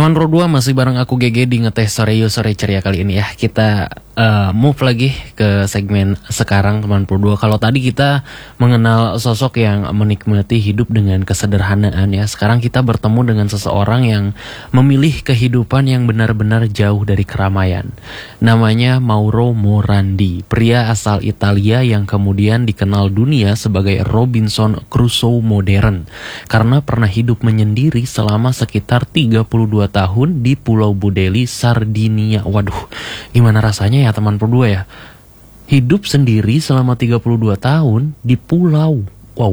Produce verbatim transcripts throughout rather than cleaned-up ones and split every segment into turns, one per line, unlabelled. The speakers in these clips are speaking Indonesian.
Teman Pro dua masih bareng aku G G di Ngeteh Sore Yo Sore Ceria kali ini ya. Kita uh, move lagi ke segmen sekarang teman Pro dua. Kalau tadi kita mengenal sosok yang menikmati hidup dengan kesederhanaan ya. Sekarang kita bertemu dengan seseorang yang memilih kehidupan yang benar-benar jauh dari keramaian. Namanya Mauro Morandi, pria asal Italia yang kemudian dikenal dunia sebagai Robinson Crusoe modern karena pernah hidup menyendiri selama sekitar tiga puluh dua tahun di Pulau Budeli, Sardinia. Waduh, gimana rasanya ya teman Pro dua ya? Hidup sendiri selama tiga puluh dua tahun di pulau. Wow.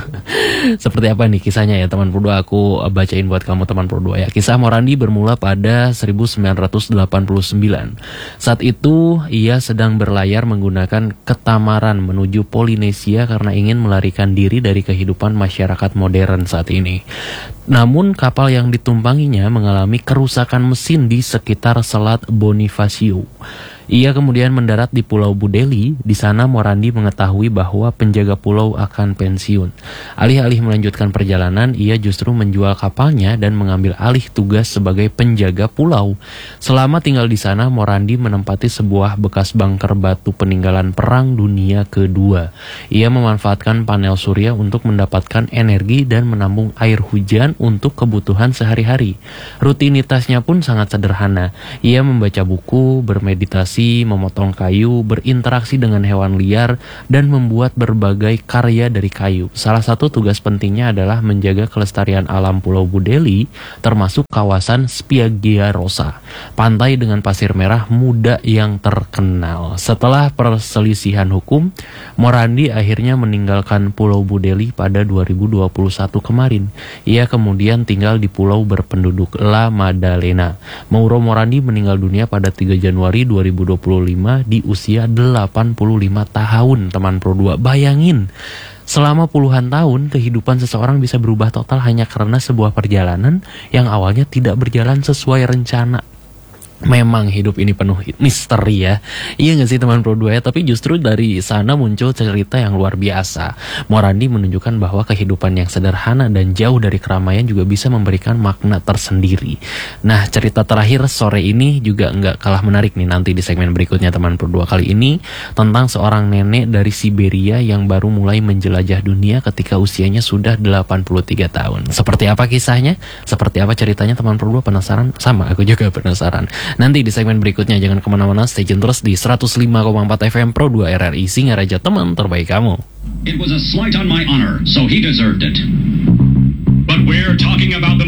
Seperti apa nih kisahnya ya teman Pro dua? Aku bacain buat kamu teman Pro dua ya. Kisah Morandi bermula pada seribu sembilan ratus delapan puluh sembilan. Saat itu ia sedang berlayar menggunakan katamaran menuju Polinesia karena ingin melarikan diri dari kehidupan masyarakat modern saat ini. Namun kapal yang ditumpanginya mengalami kerusakan mesin di sekitar Selat Bonifacio. Ia kemudian mendarat di Pulau Budeli. Di sana Morandi mengetahui bahwa penjaga pulau akan pensiun. Alih-alih melanjutkan perjalanan, ia justru menjual kapalnya dan mengambil alih tugas sebagai penjaga pulau. Selama tinggal di sana, Morandi menempati sebuah bekas bunker batu peninggalan Perang Dunia Kedua. Ia memanfaatkan panel surya untuk mendapatkan energi dan menampung air hujan untuk kebutuhan sehari-hari. Rutinitasnya pun sangat sederhana. Ia membaca buku, bermeditasi, memotong kayu, berinteraksi dengan hewan liar, dan membuat berbagai karya dari kayu. Salah satu tugas pentingnya adalah menjaga kelestarian alam Pulau Budeli, termasuk kawasan Spiaggia-Rossa, pantai dengan pasir merah muda yang terkenal. Setelah perselisihan hukum, Morandi akhirnya meninggalkan Pulau Budeli pada dua ribu dua puluh satu kemarin. Ia kemudian tinggal di pulau berpenduduk La Maddalena. Mauro Morandi meninggal dunia pada tiga Januari dua ribu dua puluh lima di usia delapan puluh lima tahun teman Pro dua. Bayangin, selama puluhan tahun kehidupan seseorang bisa berubah total hanya karena sebuah perjalanan yang awalnya tidak berjalan sesuai rencana. Memang hidup ini penuh misteri ya. Iya gak sih teman Pro dua ya? Tapi justru dari sana muncul cerita yang luar biasa. Morandi menunjukkan bahwa kehidupan yang sederhana dan jauh dari keramaian juga bisa memberikan makna tersendiri. Nah, cerita terakhir sore ini juga nggak kalah menarik nih nanti di segmen berikutnya teman Pro dua. Kali ini tentang seorang nenek dari Siberia yang baru mulai menjelajah dunia ketika usianya sudah delapan puluh tiga tahun. Seperti apa kisahnya? Seperti apa ceritanya teman Pro dua? Penasaran? Sama, aku juga penasaran. Nanti di segmen berikutnya, jangan kemana-mana, stay tune terus di seratus lima koma empat F M Pro dua R R I Singaraja, teman terbaik kamu.
It was a slight on my honor, so he deserved it. But we're talking about the